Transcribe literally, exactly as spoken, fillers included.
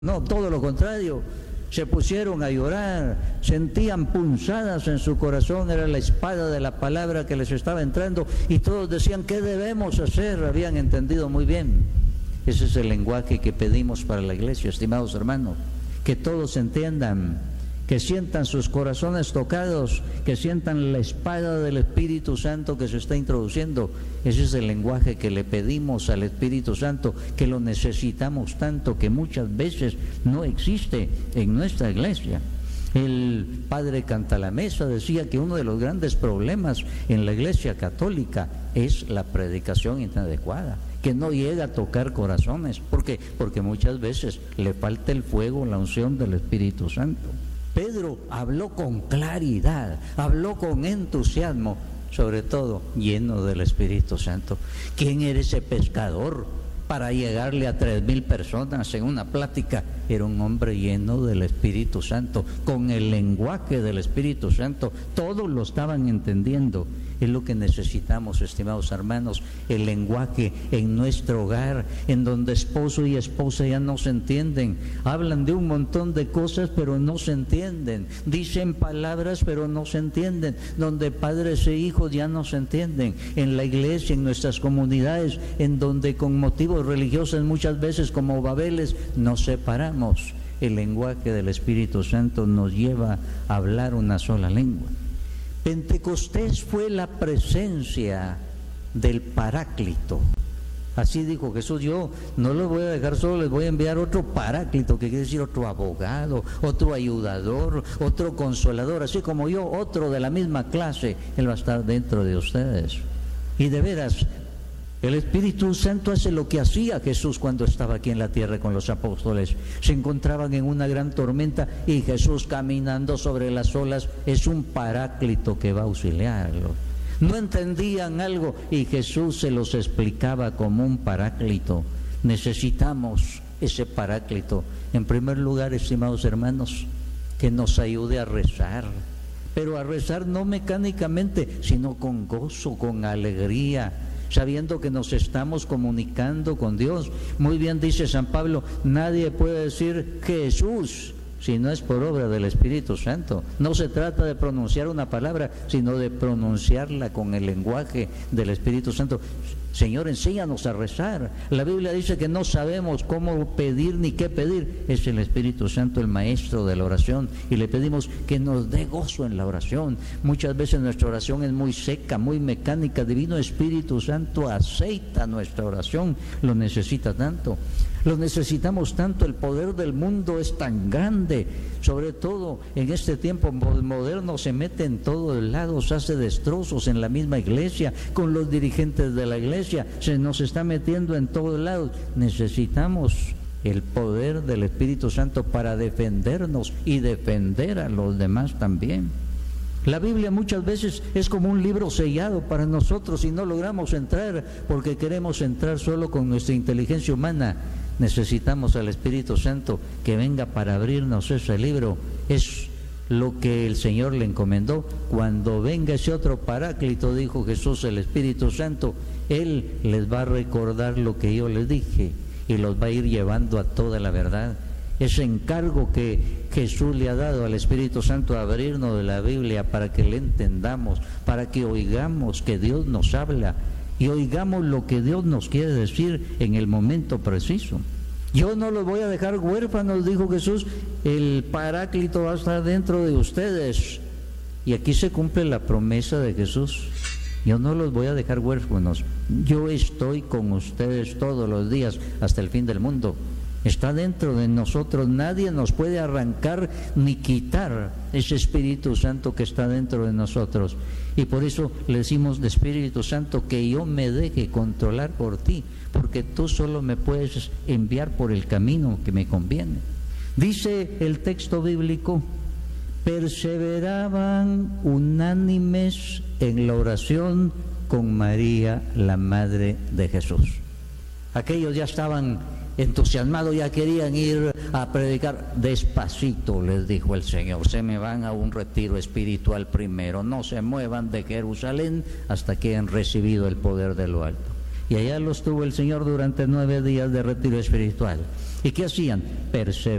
No, todo lo contrario. Se pusieron a llorar, sentían punzadas en su corazón, era la espada de la palabra que les estaba entrando, y todos decían, ¿qué debemos hacer? Habían entendido muy bien. Ese es el lenguaje que pedimos para la iglesia, estimados hermanos, que todos entiendan, que sientan sus corazones tocados, que sientan la espada del Espíritu Santo que se está introduciendo. Ese es el lenguaje que le pedimos al Espíritu Santo, que lo necesitamos tanto, que muchas veces no existe en nuestra iglesia. El padre Cantalamessa decía que uno de los grandes problemas en la iglesia católica es la predicación inadecuada, que no llega a tocar corazones. ¿Por qué? Porque muchas veces le falta el fuego, la unción del Espíritu Santo. Pedro habló con claridad, habló con entusiasmo, sobre todo lleno del Espíritu Santo. ¿Quién era ese pescador para llegarle a tres mil personas en una plática? Era un hombre lleno del Espíritu Santo, con el lenguaje del Espíritu Santo. Todos lo estaban entendiendo. Es lo que necesitamos, estimados hermanos, el lenguaje en nuestro hogar, en donde esposo y esposa ya no se entienden, hablan de un montón de cosas pero no se entienden, dicen palabras pero no se entienden, donde padres e hijos ya no se entienden, en la iglesia, en nuestras comunidades, en donde con motivos religiosos muchas veces como Babeles nos separamos. El lenguaje del Espíritu Santo nos lleva a hablar una sola lengua. Pentecostés fue la presencia del Paráclito. Así dijo Jesús: yo no los voy a dejar solo, les voy a enviar otro Paráclito, que quiere decir otro abogado, otro ayudador, otro consolador, así como yo, otro de la misma clase. Él va a estar dentro de ustedes. Y de veras, el Espíritu Santo hace lo que hacía Jesús cuando estaba aquí en la tierra con los apóstoles. Se encontraban en una gran tormenta y Jesús, caminando sobre las olas, es un Paráclito que va a auxiliarlos. No entendían algo y Jesús se los explicaba como un Paráclito. Necesitamos ese Paráclito. En primer lugar, estimados hermanos, que nos ayude a rezar. Pero a rezar no mecánicamente, sino con gozo, con alegría, sabiendo que nos estamos comunicando con Dios. Muy bien dice San Pablo, nadie puede decir Jesús si no es por obra del Espíritu Santo. No se trata de pronunciar una palabra, sino de pronunciarla con el lenguaje del Espíritu Santo. Señor, enséñanos a rezar. La Biblia dice que no sabemos cómo pedir ni qué pedir. Es el Espíritu Santo el maestro de la oración, y le pedimos que nos dé gozo en la oración. Muchas veces nuestra oración es muy seca, muy mecánica. Divino Espíritu Santo, aceita nuestra oración. Lo necesita tanto. Lo necesitamos tanto. El poder del mundo es tan grande, sobre todo en este tiempo moderno. Se mete en todos lados, hace destrozos en la misma iglesia, con los dirigentes de la iglesia, se nos está metiendo en todos lados. Necesitamos el poder del Espíritu Santo para defendernos y defender a los demás también. La Biblia muchas veces es como un libro sellado para nosotros y no logramos entrar porque queremos entrar solo con nuestra inteligencia humana. Necesitamos al Espíritu Santo que venga para abrirnos ese libro. Es lo que el Señor le encomendó. Cuando venga ese otro Paráclito, dijo Jesús, el Espíritu Santo, Él les va a recordar lo que yo les dije y los va a ir llevando a toda la verdad. Ese encargo que Jesús le ha dado al Espíritu Santo, a abrirnos de la Biblia para que le entendamos, para que oigamos que Dios nos habla y oigamos lo que Dios nos quiere decir en el momento preciso. Yo no los voy a dejar huérfanos, dijo Jesús, el Paráclito va a estar dentro de ustedes. Y aquí se cumple la promesa de Jesús. Yo no los voy a dejar huérfanos, yo estoy con ustedes todos los días hasta el fin del mundo. Está dentro de nosotros, nadie nos puede arrancar ni quitar ese Espíritu Santo que está dentro de nosotros. Y por eso le decimos de Espíritu Santo que yo me deje controlar por ti, porque tú solo me puedes enviar por el camino que me conviene. Dice el texto bíblico, perseveraban unánimes en la oración con María, la Madre de Jesús. Aquellos ya estaban entusiasmados, ya querían ir a predicar. Despacito, les dijo el Señor, se me van a un retiro espiritual primero, no se muevan de Jerusalén hasta que hayan recibido el poder de lo alto. Y allá los tuvo el Señor durante nueve días de retiro espiritual. ¿Y qué hacían? Perseveraban.